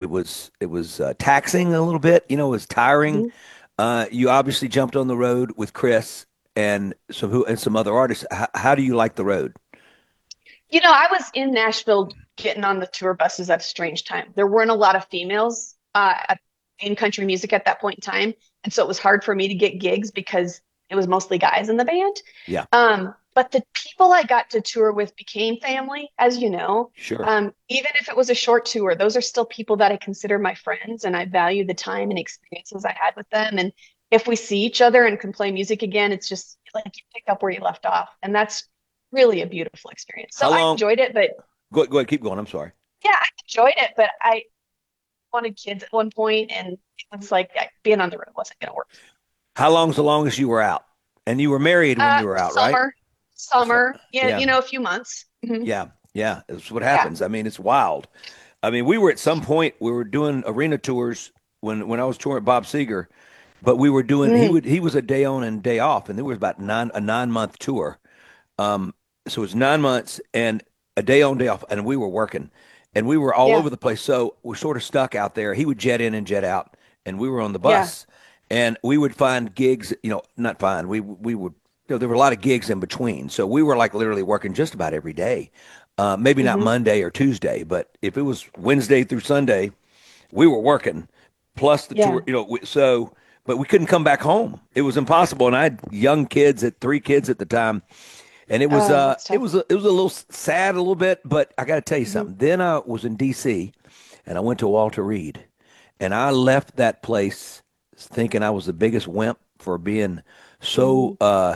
it was taxing a little bit. You know, it was tiring. Mhm. You obviously jumped on the road with Chris and some other artists. How do you like the road? I was in Nashville getting on the tour buses at a strange time. There weren't a lot of females in country music at that point in time. And so it was hard for me to get gigs because it was mostly guys in the band. Yeah, But the people I got to tour with became family, as you know. sure. Even if it was a short tour, those are still people that I consider my friends, and I value the time and experiences I had with them. And if we see each other and can play music again, it's just like you pick up where you left off. And that's really a beautiful experience. So How I long? enjoyed it, but Go ahead, keep going. I'm sorry. yeah, I enjoyed it, but I wanted kids at one point, and it was like being on the road wasn't going to work. How long's the longest you were out? And you were married when you were out, right? Summer, So, yeah, yeah, a few months. yeah, yeah. It's what Yeah. happens. I mean, it's wild. I mean, we were at some point we were doing arena tours when I was touring with Bob Seger, but we were doing Mm, he was a day on and day off, and there was about 9 month tour. So it was 9 months and a day on, day off, and we were working, and we were all yeah, over the place. So we're sort of stuck out there. He would jet in and jet out, and we were on the yeah. bus, and we would find gigs. Not find. We would. There were a lot of gigs in between, so we were like literally working just about every day. Maybe not Hmm. Monday or Tuesday, but if it was Wednesday through Sunday, we were working. Plus the tour, Yeah. but we couldn't come back home. It was impossible, and I had young kids, at 3 kids at the time, and it was Oh, uh that's it tough. was a, it was a little sad a little bit, but I got to tell you Hmm. something. Then I was in D.C. and I went to Walter Reed, and I left that place thinking I was the biggest wimp for being Hmm. so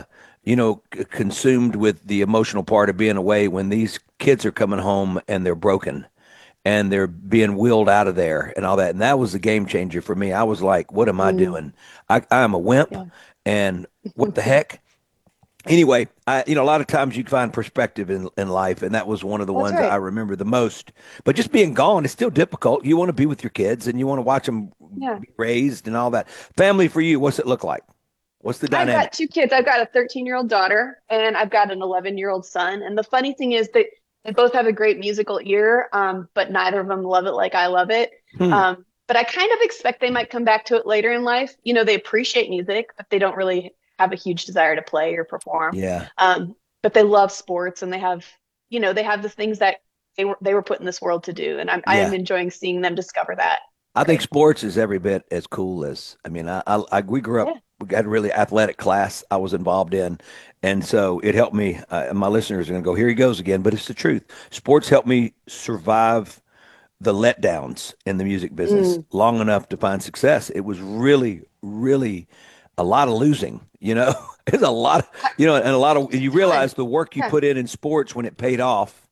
consumed with the emotional part of being away when these kids are coming home and they're broken and they're being wheeled out of there and all that. And that was the game changer for me. I was like, what am I Mm, doing? I'm a wimp, yeah. and what the heck? Anyway, a lot of times you find perspective in life, and that was one of the That's ones I right. remember the most. But just being gone is still difficult. You want to be with your kids, and you want to watch them Yeah. be raised and all that. Family for you, what's it look like? What's the I've got dynamic? two kids. I've got a 13-year-old daughter and I've got an 11-year-old son. And the funny thing is that they both have a great musical ear, but neither of them love it like I love it. Hmm. But I kind of expect they might come back to it later in life. They appreciate music, but they don't really have a huge desire to play or perform. Yeah, But they love sports and they have the things that they were put in this world to do. And I am yeah. enjoying seeing them discover that. I think Great. sports is every bit as cool as. I mean, we grew up. Yeah. We had a really athletic class I was involved in, and so it helped me. My listeners are going to go, here he goes again, but it's the truth. Sports helped me survive the letdowns in the music business Mm, long enough to find success. It was really, really a lot of losing, It's a lot, and a lot of, you ton. realize the work you Yeah. put in sports when it paid off,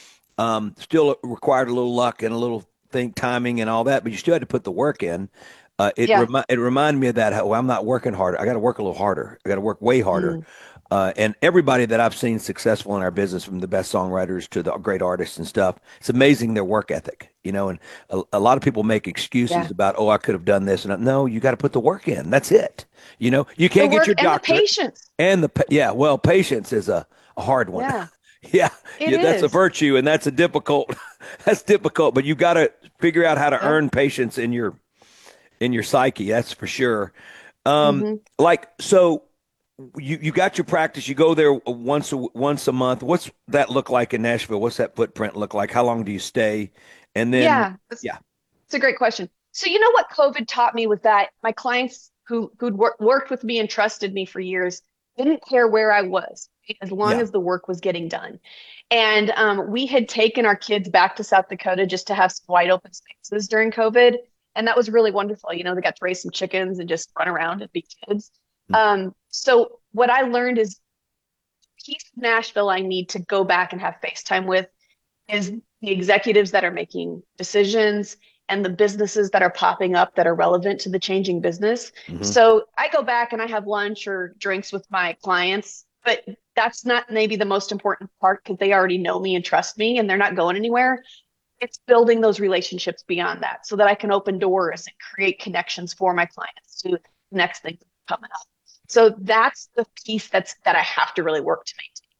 still required a little luck and a little think timing and all that, but you still had to put the work in. Yeah. It reminded me of that. How I'm not working harder. I got to work a little harder. I got to work way harder. Mm, And everybody that I've seen successful in our business, from the best songwriters to the great artists and stuff, it's amazing their work ethic. And a lot of people make excuses yeah. about, oh, I could have done this, and no, you got to put the work in. That's it. You The can't get work your and the doctorate, patience. and yeah, well, patience is a hard one. Yeah, Yeah, it yeah, that's a is. virtue, and that's a difficult. That's difficult, but you got to figure out how to Yeah. earn patience in your psyche. That's for sure. Hmm. Like so, you got your practice. You go there once a month. What's that look like in Nashville? What's that footprint look like? How long do you stay? And then, Yeah, yeah, it's a great question. So you know what COVID taught me was that my clients who'd worked with me and trusted me for years didn't care where I was as long yeah, as the work was getting done. And we had taken our kids back to South Dakota just to have some wide open spaces during COVID. And that was really wonderful. They got to raise some chickens and just run around and be kids. So what I learned is piece of Nashville I need to go back and have FaceTime with is the executives that are making decisions and the businesses that are popping up that are relevant to the changing business. hmm So I go back and I have lunch or drinks with my clients, but that's not maybe the most important part because they already know me and trust me and they're not going anywhere. It's building those relationships beyond that so that I can open doors and create connections for my clients to the next thing coming up. So that's the piece that I have to really work to maintain.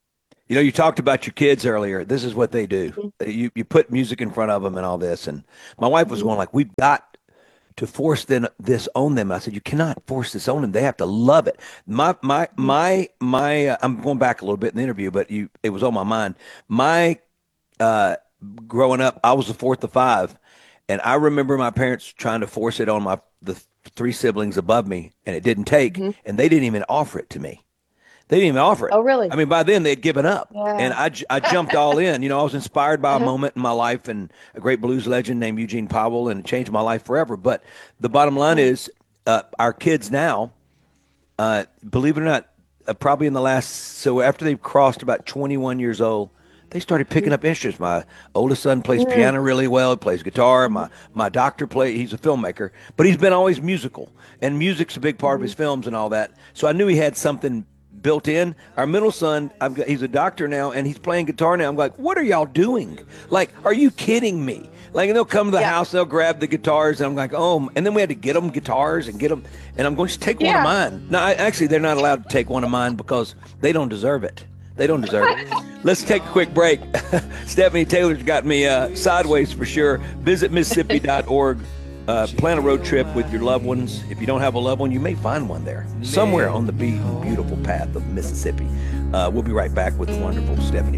You know, you talked about your kids earlier. This is what they do. Mhm, You put music in front of them and all this. And my wife was mhm, going like, "We've got to force this on them." I said, "You cannot force this on them. They have to love it." mhm, I'm going back a little bit in the interview, but it was on my mind. My uh, growing up, I was the fourth of five, and I remember my parents trying to force it on the three siblings above me, and it didn't take, mhm. and they didn't even offer it to me. They didn't even offer it. Oh, I really? mean, by then they'd given up. And Yeah. I jumped all in. You know, I was inspired by a Uh-huh. moment in my life and a great blues legend named Eugene Powell, and it changed my life forever. But the bottom line Uh-huh. is, our kids now, believe it or not, probably in the last, so after they've crossed about 21 years old, they started picking Mhm, up instruments. My oldest son plays mhm, piano really well. He plays guitar. mhm, My doctor he's a filmmaker, but he's been always musical, and music's a big part of his mhm. films and all that. So I knew he had something built in. Our middle son, he's a doctor now, and he's playing guitar now. I'm like, what are y'all doing? Like, are you kidding me? Like, and they'll come to the Yeah. house, they'll grab the guitars, and I'm like, oh, and then we had to get them guitars and get them, and I'm going to take one of Yeah. mine. No, actually, they're not allowed to take one of mine because they don't deserve it. They don't deserve it. Let's take a quick break. Stephanie Taylor's got me sideways for sure. Visit Mississippi.org. Plan a road trip with your loved ones. If you don't have a loved one, you may find one there somewhere on the beautiful path of Mississippi. We'll be right back with the wonderful Stephanie